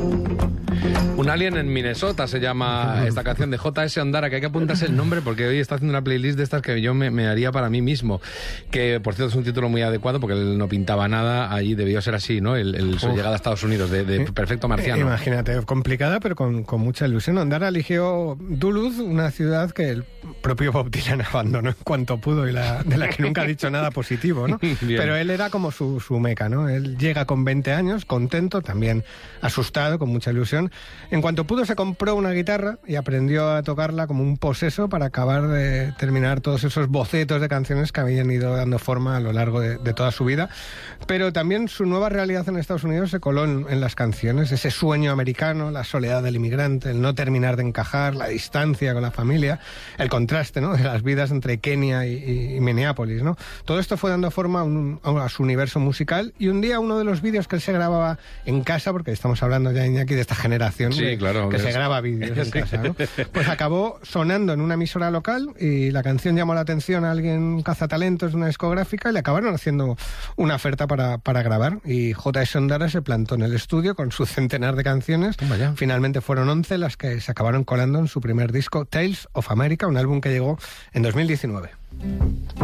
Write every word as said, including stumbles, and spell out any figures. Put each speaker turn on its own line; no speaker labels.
Un alien en Minnesota se llama esta canción de J S Ondara, que hay que apuntarse el nombre porque hoy está haciendo una playlist de estas que yo me, me haría para mí mismo, que por cierto es un título muy adecuado porque él no pintaba nada, allí debió ser así, ¿no? El, el su llegada a Estados Unidos, de, de perfecto marciano.
Imagínate, complicada pero con, con mucha ilusión. Ondara eligió Duluth, una ciudad que el propio Bob Dylan abandonó en cuanto pudo y la, de la que nunca ha dicho nada positivo, ¿no? Pero él era como su, su meca, ¿no? Él llega con veinte años, contento, también asustado, con mucha ilusión. En cuanto pudo se compró una guitarra y aprendió a tocarla como un poseso para acabar de terminar todos esos bocetos de canciones que habían ido dando forma a lo largo de, de toda su vida. Pero también su nueva realidad en Estados Unidos se coló en, en las canciones, ese sueño americano, la soledad del inmigrante, el no terminar de encajar, la distancia con la familia, el contraste, ¿no?, de las vidas entre Kenia y, y, y Minneapolis, ¿no? Todo esto fue dando forma a, un, a su universo musical, y un día uno de los vídeos que él se grababa en casa, porque estamos hablando ya, Iñaki, de esta generación,
sí,
de,
claro,
que
es...
se graba vídeos en casa, ¿no? Pues acabó sonando en una emisora local y la canción llamó la atención a alguien cazatalentos de una discográfica y le acabaron haciendo una oferta para, para grabar, y J S Ondara se plantó en el estudio con su centenar de canciones.
Vaya.
Finalmente fueron once las que se acabaron colando en su primer disco, Tales of America, un álbum que llegó en dos mil diecinueve.